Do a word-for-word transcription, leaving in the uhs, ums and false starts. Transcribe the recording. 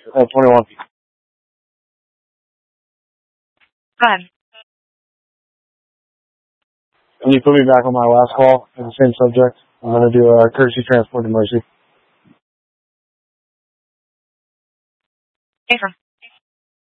Uh, twenty-one. Go ahead. Can you put me back on my last call on the same subject? I'm going to do a courtesy transport to Mercy. Affirm.